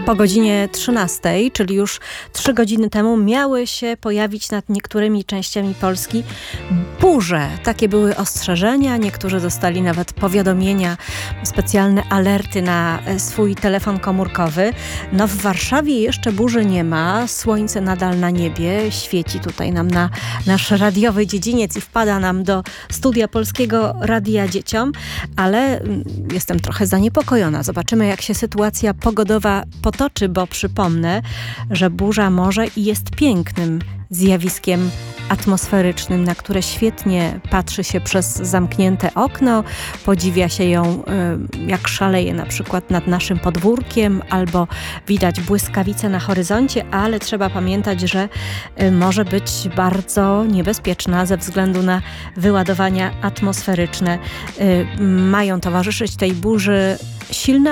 Po godzinie 13, czyli już 3 godziny temu, miały się pojawić nad niektórymi częściami Polski burze. Takie były ostrzeżenia. Niektórzy dostali nawet powiadomienia, specjalne alerty na swój telefon komórkowy. No w Warszawie jeszcze burzy nie ma. Słońce nadal na niebie. Świeci tutaj nam na nasz radiowy dziedziniec i wpada nam do studia Polskiego Radia Dzieciom. Ale jestem trochę zaniepokojona. Zobaczymy, jak się sytuacja pogodowa potoczy, bo przypomnę, że burza może i jest pięknym zjawiskiem atmosferycznym, na które świetnie patrzy się przez zamknięte okno, podziwia się ją, jak szaleje na przykład nad naszym podwórkiem, albo widać błyskawice na horyzoncie, ale trzeba pamiętać, że może być bardzo niebezpieczna ze względu na wyładowania atmosferyczne. Mają towarzyszyć tej burzy silne